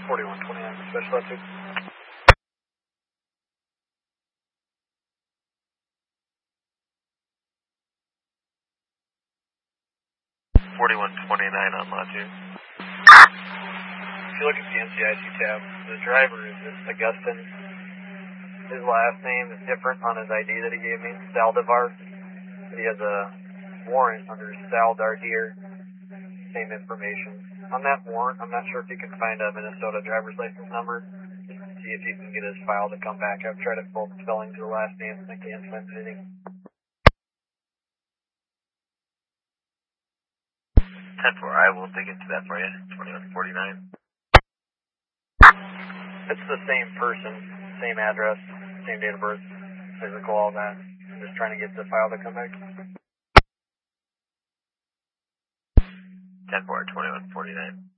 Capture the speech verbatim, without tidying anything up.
forty-one twenty-nine, special latitude. forty-one twenty-nine on latitude. If you look at the N C I C tab, the driver is Augustin. His last name is different on his I D that he gave me, Saldivar. He has a warrant under Sal Dardier, same information. On that warrant, I'm not sure if you can find a Minnesota driver's license number. See if you can get his file to come back. I've tried it both spelling to the last name, I can't find anything. ten four, I will dig into that for you. twenty-one forty-nine. It's the same person, same address, same date of birth, physical, all that. I'm just trying to get the file to come back. ten four, twenty-one forty-nine.